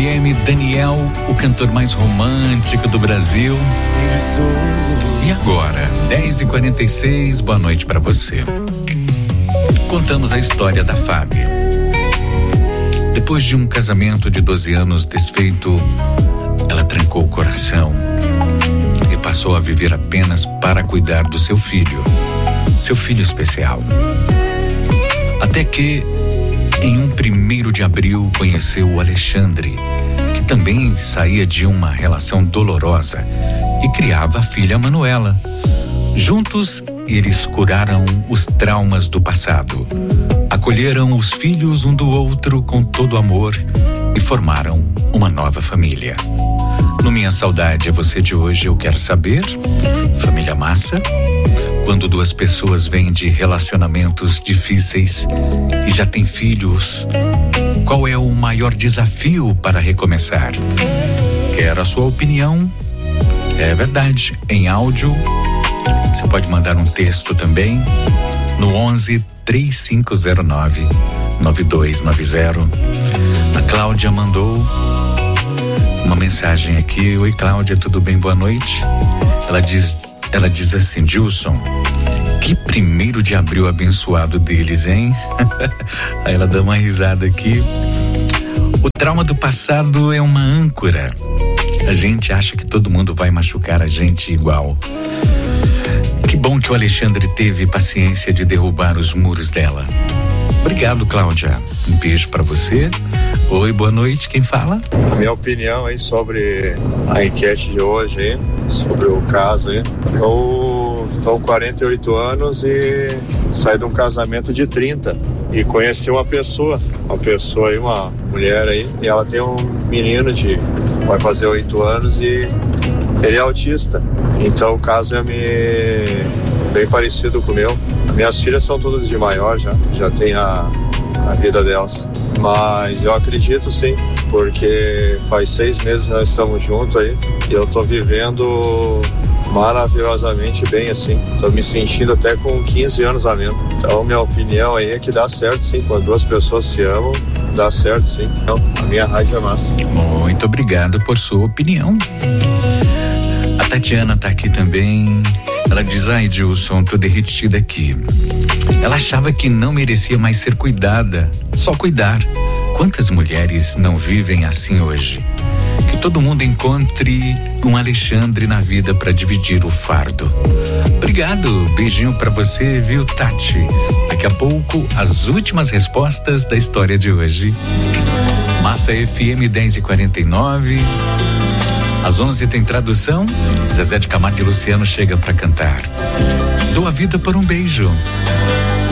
FM, Daniel, o cantor mais romântico do Brasil. E agora, 10h46, boa noite para você. Contamos a história da Fábia. Depois de um casamento de 12 anos desfeito, ela trancou o coração e passou a viver apenas para cuidar do seu filho especial. Até que, em um 1º de abril, conheceu o Alexandre, que também saía de uma relação dolorosa e criava a filha Manuela. Juntos, eles curaram os traumas do passado, acolheram os filhos um do outro com todo amor e formaram uma nova família. No Minha Saudade é Você de hoje, eu quero saber, família Massa, quando duas pessoas vêm de relacionamentos difíceis e já têm filhos, qual é o maior desafio para recomeçar? Quero a sua opinião. É verdade, em áudio. Você pode mandar um texto também no 11-3509-9290. A Cláudia mandou uma mensagem aqui. Oi, Cláudia, tudo bem? Boa noite. Ela diz assim: Gilson, que 1º de abril abençoado deles, hein? Aí ela dá uma risada aqui. O trauma do passado é uma âncora. A gente acha que todo mundo vai machucar a gente igual. Que bom que o Alexandre teve paciência de derrubar os muros dela. Obrigado, Cláudia. Um beijo pra você. Oi, boa noite. Quem fala? A minha opinião aí sobre a enquete de hoje aí, sobre o caso aí. Eu tô com 48 anos e saí de um casamento de 30 e conheci uma pessoa aí, uma mulher aí, e ela tem um menino vai fazer 8 anos e ele é autista. Então o caso é bem parecido com o meu. Minhas filhas são todas de maior já tem a vida delas. Mas eu acredito sim, porque faz 6 meses que nós estamos juntos aí e eu tô vivendo maravilhosamente bem assim. Tô me sentindo até com 15 anos a menos. Então minha opinião aí é que dá certo sim, quando duas pessoas se amam, dá certo sim. Então, a minha rádio é massa. Muito obrigado por sua opinião. A Tatiana tá aqui também. Ela diz: ai, Gilson, tô derretida aqui. Ela achava que não merecia mais ser cuidada, só cuidar. Quantas mulheres não vivem assim hoje? Que todo mundo encontre um Alexandre na vida para dividir o fardo. Obrigado, beijinho pra você, viu, Tati? Daqui a pouco, as últimas respostas da história de hoje. Massa FM 10h49. Às 11 tem tradução. Zezé de Camargo e Luciano chega para cantar. Dou a vida por um beijo.